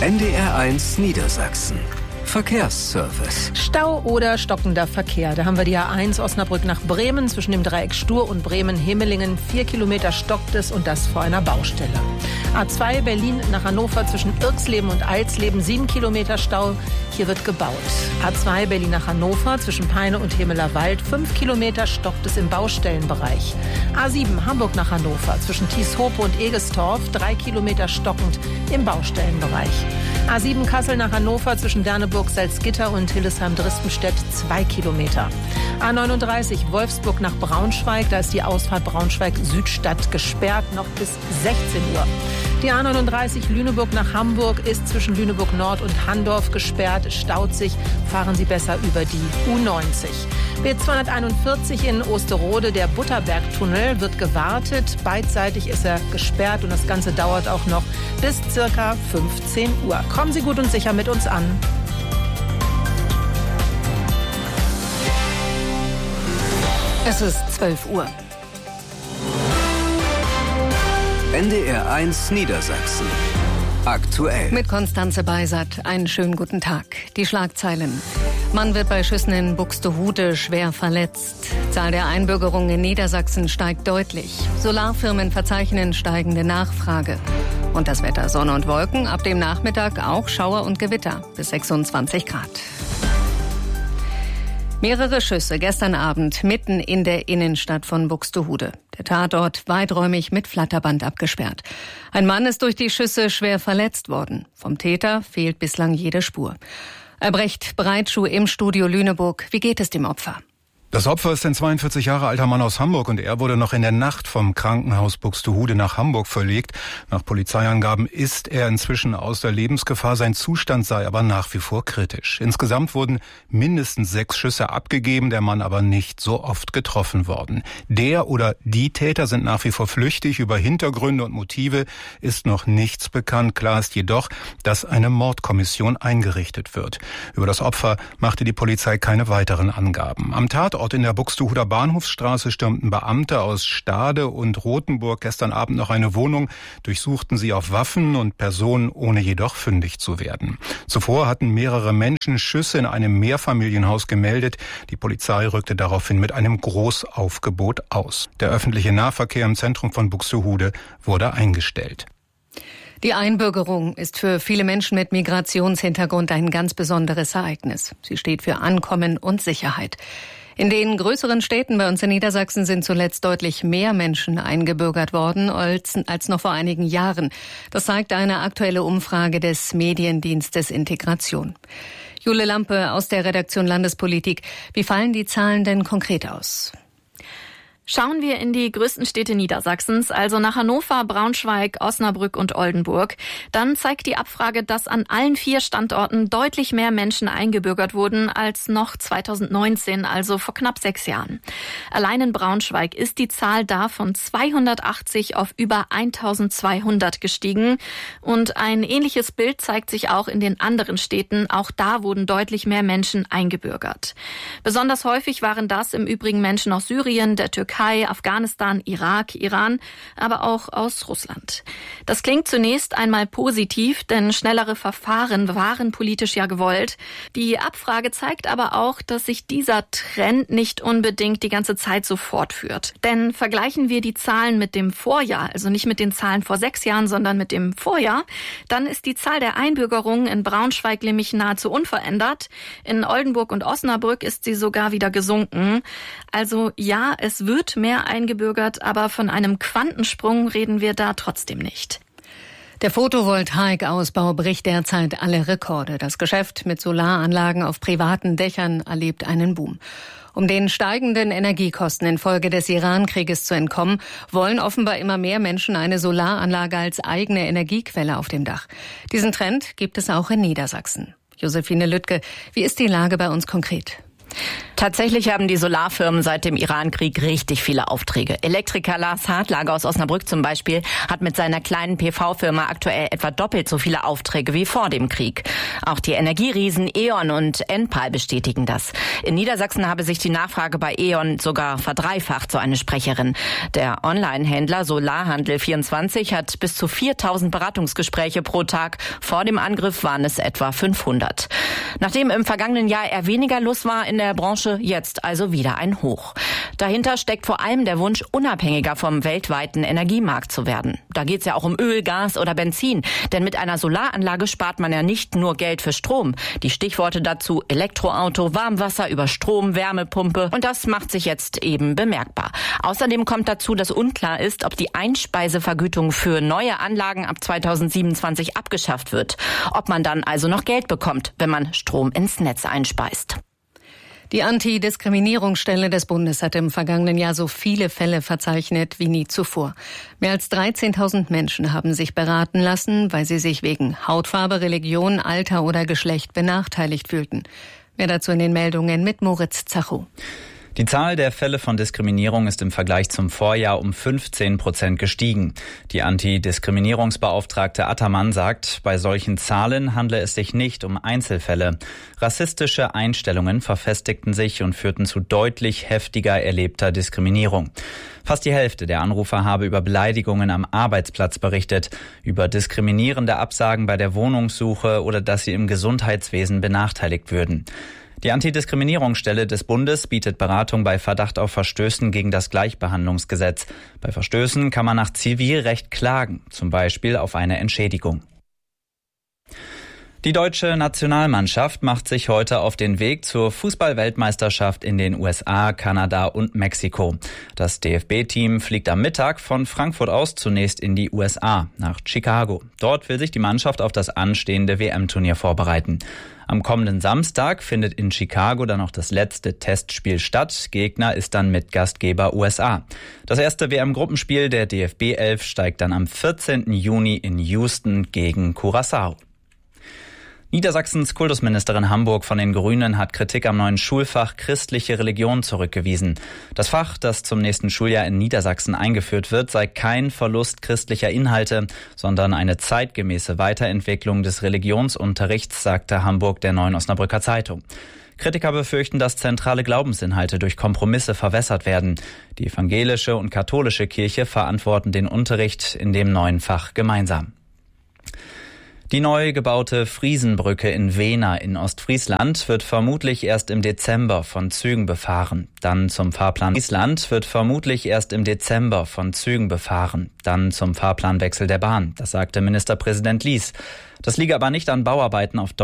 NDR1 Niedersachsen. Verkehrsservice. Stau oder stockender Verkehr. Da haben wir die A1 Osnabrück nach Bremen zwischen dem Dreieck Stur und Bremen-Himmelingen. 4 Kilometer stockt es und das vor einer Baustelle. A2 Berlin nach Hannover zwischen Irxleben und Alsleben. 7 Kilometer Stau. Hier wird gebaut. A2 Berlin nach Hannover zwischen Peine und Hemeler Wald. 5 Kilometer stockt es im Baustellenbereich. A7 Hamburg nach Hannover zwischen Tieshope und Egestorf. 3 Kilometer stockend im Baustellenbereich. A7 Kassel nach Hannover zwischen Berneburg, Salzgitter und Hildesheim-Dristenstedt 2 Kilometer. A39 Wolfsburg nach Braunschweig, da ist die Ausfahrt Braunschweig-Südstadt gesperrt, noch bis 16 Uhr. Die A39 Lüneburg nach Hamburg ist zwischen Lüneburg Nord und Handorf gesperrt, es staut sich, fahren Sie besser über die U90. B241 in Osterode, der Butterbergtunnel, wird gewartet, beidseitig ist er gesperrt und das Ganze dauert auch noch bis circa 15 Uhr. Kommen Sie gut und sicher mit uns an. Es ist 12 Uhr. NDR1 Niedersachsen. Aktuell. Mit Konstanze Beisert. Einen schönen guten Tag. Die Schlagzeilen. Mann wird bei Schüssen in Buxtehude schwer verletzt. Zahl der Einbürgerungen in Niedersachsen steigt deutlich. Solarfirmen verzeichnen steigende Nachfrage. Und das Wetter: Sonne und Wolken, ab dem Nachmittag auch Schauer und Gewitter bis 26 Grad. Mehrere Schüsse gestern Abend mitten in der Innenstadt von Buxtehude. Der Tatort weiträumig mit Flatterband abgesperrt. Ein Mann ist durch die Schüsse schwer verletzt worden. Vom Täter fehlt bislang jede Spur. Albrecht Breitschuh im Studio Lüneburg. Wie geht es dem Opfer? Das Opfer ist ein 42 Jahre alter Mann aus Hamburg und er wurde noch in der Nacht vom Krankenhaus Buxtehude nach Hamburg verlegt. Nach Polizeiangaben ist er inzwischen außer Lebensgefahr. Sein Zustand sei aber nach wie vor kritisch. Insgesamt wurden mindestens 6 Schüsse abgegeben, der Mann aber nicht so oft getroffen worden. Der oder die Täter sind nach wie vor flüchtig. Über Hintergründe und Motive ist noch nichts bekannt. Klar ist jedoch, dass eine Mordkommission eingerichtet wird. Über das Opfer machte die Polizei keine weiteren Angaben. Am Tatort in der Buxtehuder Bahnhofsstraße stürmten Beamte aus Stade und Rothenburg gestern Abend noch eine Wohnung, durchsuchten sie auf Waffen und Personen, ohne jedoch fündig zu werden. Zuvor hatten mehrere Menschen Schüsse in einem Mehrfamilienhaus gemeldet. Die Polizei rückte daraufhin mit einem Großaufgebot aus. Der öffentliche Nahverkehr im Zentrum von Buxtehude wurde eingestellt. Die Einbürgerung ist für viele Menschen mit Migrationshintergrund ein ganz besonderes Ereignis. Sie steht für Ankommen und Sicherheit. In den größeren Städten bei uns in Niedersachsen sind zuletzt deutlich mehr Menschen eingebürgert worden als noch vor einigen Jahren. Das zeigt eine aktuelle Umfrage des Mediendienstes Integration. Jule Lampe aus der Redaktion Landespolitik. Wie fallen die Zahlen denn konkret aus? Schauen wir in die größten Städte Niedersachsens, also nach Hannover, Braunschweig, Osnabrück und Oldenburg, dann zeigt die Abfrage, dass an allen 4 Standorten deutlich mehr Menschen eingebürgert wurden als noch 2019, also vor knapp 6 Jahren. Allein in Braunschweig ist die Zahl da von 280 auf über 1200 gestiegen. Und ein ähnliches Bild zeigt sich auch in den anderen Städten. Auch da wurden deutlich mehr Menschen eingebürgert. Besonders häufig waren das im Übrigen Menschen aus Syrien, der Türkei, Afghanistan, Irak, Iran, aber auch aus Russland. Das klingt zunächst einmal positiv, denn schnellere Verfahren waren politisch ja gewollt. Die Abfrage zeigt aber auch, dass sich dieser Trend nicht unbedingt die ganze Zeit so fortführt. Denn vergleichen wir die Zahlen mit dem Vorjahr, also nicht mit den Zahlen vor 6 Jahren, sondern mit dem Vorjahr, dann ist die Zahl der Einbürgerungen in Braunschweig nämlich nahezu unverändert. In Oldenburg und Osnabrück ist sie sogar wieder gesunken. Also ja, es wird mehr eingebürgert, aber von einem Quantensprung reden wir da trotzdem nicht. Der Photovoltaikausbau bricht derzeit alle Rekorde. Das Geschäft mit Solaranlagen auf privaten Dächern erlebt einen Boom. Um den steigenden Energiekosten infolge des Iran-Krieges zu entkommen, wollen offenbar immer mehr Menschen eine Solaranlage als eigene Energiequelle auf dem Dach. Diesen Trend gibt es auch in Niedersachsen. Josephine Lüttke, wie ist die Lage bei uns konkret? Tatsächlich haben die Solarfirmen seit dem Iran-Krieg richtig viele Aufträge. Elektriker Lars Hartlager aus Osnabrück zum Beispiel hat mit seiner kleinen PV-Firma aktuell etwa doppelt so viele Aufträge wie vor dem Krieg. Auch die Energieriesen E.ON und Enpal bestätigen das. In Niedersachsen habe sich die Nachfrage bei E.ON sogar verdreifacht, so eine Sprecherin. Der Online-Händler Solarhandel24 hat bis zu 4.000 Beratungsgespräche pro Tag. Vor dem Angriff waren es etwa 500. Nachdem im vergangenen Jahr eher weniger los war in der Branche, jetzt also wieder ein Hoch. Dahinter steckt vor allem der Wunsch, unabhängiger vom weltweiten Energiemarkt zu werden. Da geht es ja auch um Öl, Gas oder Benzin. Denn mit einer Solaranlage spart man ja nicht nur Geld für Strom. Die Stichworte dazu: Elektroauto, Warmwasser über Strom, Wärmepumpe. Und das macht sich jetzt eben bemerkbar. Außerdem kommt dazu, dass unklar ist, ob die Einspeisevergütung für neue Anlagen ab 2027 abgeschafft wird. Ob man dann also noch Geld bekommt, wenn man Strom ins Netz einspeist. Die Antidiskriminierungsstelle des Bundes hat im vergangenen Jahr so viele Fälle verzeichnet wie nie zuvor. Mehr als 13.000 Menschen haben sich beraten lassen, weil sie sich wegen Hautfarbe, Religion, Alter oder Geschlecht benachteiligt fühlten. Mehr dazu in den Meldungen mit Moritz Zacho. Die Zahl der Fälle von Diskriminierung ist im Vergleich zum Vorjahr um 15% gestiegen. Die Antidiskriminierungsbeauftragte Ataman sagt, bei solchen Zahlen handle es sich nicht um Einzelfälle. Rassistische Einstellungen verfestigten sich und führten zu deutlich heftiger erlebter Diskriminierung. Fast die Hälfte der Anrufer habe über Beleidigungen am Arbeitsplatz berichtet, über diskriminierende Absagen bei der Wohnungssuche oder dass sie im Gesundheitswesen benachteiligt würden. Die Antidiskriminierungsstelle des Bundes bietet Beratung bei Verdacht auf Verstößen gegen das Gleichbehandlungsgesetz. Bei Verstößen kann man nach Zivilrecht klagen, zum Beispiel auf eine Entschädigung. Die deutsche Nationalmannschaft macht sich heute auf den Weg zur Fußball-Weltmeisterschaft in den USA, Kanada und Mexiko. Das DFB-Team fliegt am Mittag von Frankfurt aus zunächst in die USA, nach Chicago. Dort will sich die Mannschaft auf das anstehende WM-Turnier vorbereiten. Am kommenden Samstag findet in Chicago dann auch das letzte Testspiel statt. Gegner ist dann Mitgastgeber USA. Das erste WM-Gruppenspiel der DFB-11 steigt dann am 14. Juni in Houston gegen Curaçao. Niedersachsens Kultusministerin Hamburg von den Grünen hat Kritik am neuen Schulfach Christliche Religion zurückgewiesen. Das Fach, das zum nächsten Schuljahr in Niedersachsen eingeführt wird, sei kein Verlust christlicher Inhalte, sondern eine zeitgemäße Weiterentwicklung des Religionsunterrichts, sagte Hamburg der Neuen Osnabrücker Zeitung. Kritiker befürchten, dass zentrale Glaubensinhalte durch Kompromisse verwässert werden. Die evangelische und katholische Kirche verantworten den Unterricht in dem neuen Fach gemeinsam. Die neu gebaute Friesenbrücke in Wehna in Ostfriesland wird vermutlich erst im Dezember von Zügen befahren. Dann zum Fahrplanwechsel der Bahn. Das sagte Ministerpräsident Lies. Das liege aber nicht an Bauarbeiten auf